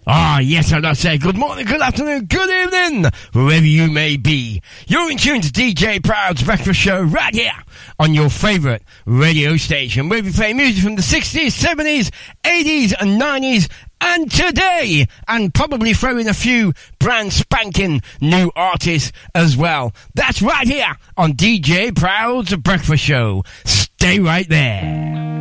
Ah, yes, I'd say good morning, good afternoon, good evening, wherever you may be. You're in tune to DJ Proud's Breakfast Show right here on your favourite radio station, where we play music from the 60s, 70s, 80s and 90s, and today, and probably throw in a few brand spanking new artists as well. That's right here on DJ Proud's Breakfast Show. Stay right there.